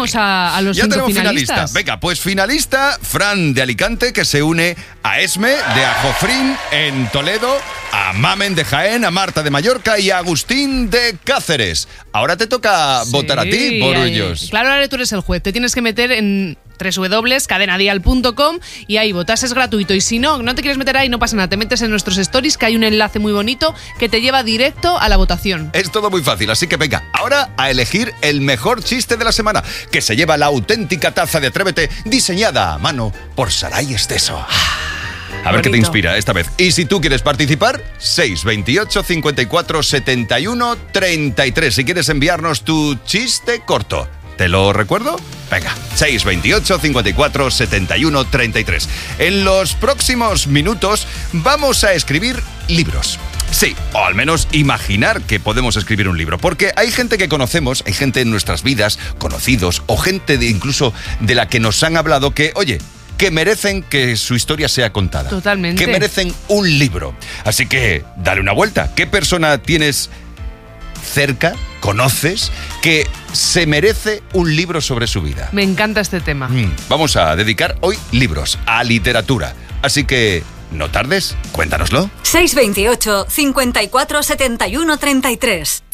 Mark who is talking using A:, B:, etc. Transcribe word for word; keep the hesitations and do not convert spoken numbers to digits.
A: tenemos a, a los
B: ya
A: cinco
B: tenemos
A: finalistas.
B: finalista. Venga, pues finalista, Fran de Alicante, que se une a Esme de Ajofrín en Toledo, a Mamen de Jaén, a Marta de Mallorca y a Agustín de Cáceres. Ahora te toca
A: Sí,
B: votar a ti, Borullos.
A: Claro, ahora tú eres el juez. Te tienes que meter en doble u doble u doble u punto cadena dial punto com y ahí votas, es gratuito. Y si no, no te quieres meter ahí, no pasa nada. Te metes en nuestros stories, que hay un enlace muy bonito que te lleva directo a la votación.
B: Es todo muy fácil, así que venga, ahora a elegir el mejor chiste de la semana, que se lleva la auténtica taza de Atrévete, diseñada a mano por Saray Esteso. A ver
A: Bonito.
B: qué te inspira esta vez. Y si tú quieres participar, seis veintiocho, cincuenta y cuatro, setenta y uno, treinta y tres. Si quieres enviarnos tu chiste corto. ¿Te lo recuerdo? Venga, seis veintiocho, cincuenta y cuatro, setenta y uno, treinta y tres. En los próximos minutos vamos a escribir libros. Sí, o al menos imaginar que podemos escribir un libro. Porque hay gente que conocemos, hay gente en nuestras vidas, conocidos, o gente de incluso de la que nos han hablado que, oye, que merecen que su historia sea contada.
A: Totalmente.
B: Que merecen un libro. Así que, dale una vuelta. ¿Qué persona tienes cerca, conoces, que se merece un libro sobre su vida?
A: Me encanta este tema.
B: Mm, Vamos a dedicar hoy libros a literatura. Así que, no tardes, cuéntanoslo.
C: seis veintiocho, cincuenta y cuatro, setenta y uno, treinta y tres.